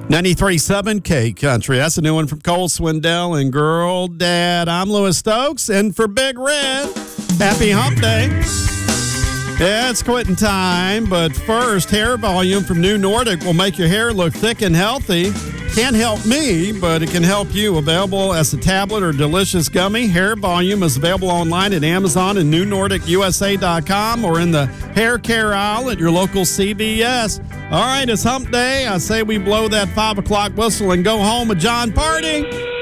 93.7 K Country. That's a new one from Cole Swindell and Girl Dad. I'm Lewis Stokes, and for Big Red, happy hump day. Yeah, it's quitting time, but first, Hair Volume from New Nordic will make your hair look thick and healthy. Can't help me, but it can help you. Available as a tablet or delicious gummy, Hair Volume is available online at Amazon and NewNordicUSA.com or in the hair care aisle at your local CVS. All right, it's hump day. I say we blow that 5 o'clock whistle and go home with John Party.